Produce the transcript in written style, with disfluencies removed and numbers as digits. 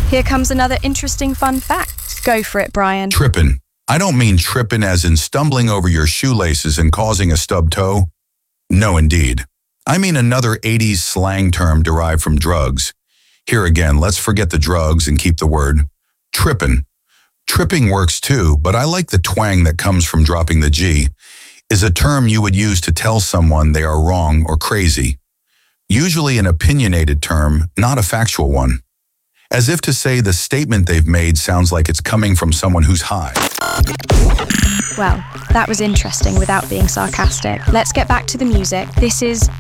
Here comes another interesting fun fact. Go for it, Brian. Trippin'. I don't mean trippin' as in stumbling over your shoelaces and causing a stub toe. No, indeed. I mean another 80s slang term derived from drugs. Here again, let's forget the drugs and keep the word trippin'. Tripping works too, but I like the twang that comes from dropping the G, is a term you would use to tell someone they are wrong or crazy. Usually an opinionated term, not a factual one. As if to say the statement they've made sounds like it's coming from someone who's high. Well, that was interesting without being sarcastic. Let's get back to the music. This is